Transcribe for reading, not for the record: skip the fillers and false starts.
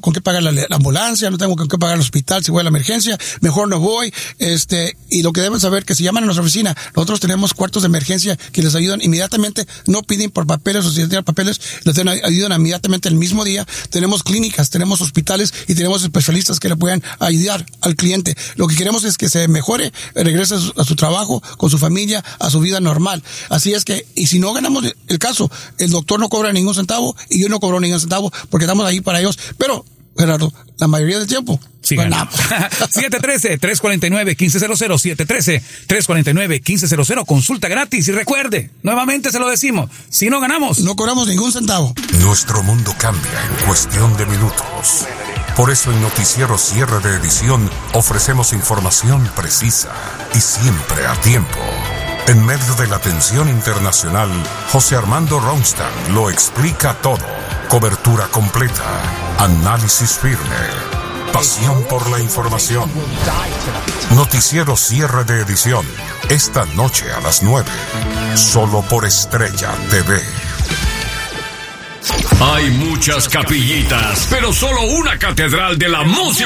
con qué pagar la ambulancia, no tengo con qué pagar el hospital si voy a la emergencia, mejor no voy. Y lo que deben saber que si llaman a nuestra oficina, nosotros tenemos cuartos de emergencia que les ayudan inmediatamente, no piden por papeles o si tienen papeles, les ayudan inmediatamente el mismo día. Tenemos clínicas, tenemos hospitales y tenemos especialistas que le puedan ayudar al cliente. Lo que queremos es que se mejore, regrese a su trabajo, con su familia, a su vida normal. Así es que, y si no ganamos el caso, el doctor no cobra ningún centavo y yo no cobro ningún centavo porque estamos ahí para ellos. Pero, Gerardo, la mayoría del tiempo ganamos. 713-349-1500, 713-349-1500, consulta gratis. Y recuerde, nuevamente se lo decimos, si no ganamos, no cobramos ningún centavo. Nuestro mundo cambia en cuestión de minutos. Por eso en Noticiero Cierre de Edición ofrecemos información precisa y siempre a tiempo. En medio de la tensión internacional, José Armando Ronstadt lo explica todo. Cobertura completa, análisis firme, pasión por la información. Noticiero Cierre de Edición, esta noche a las 9, solo por Estrella TV. Hay muchas capillitas, pero solo una catedral de la música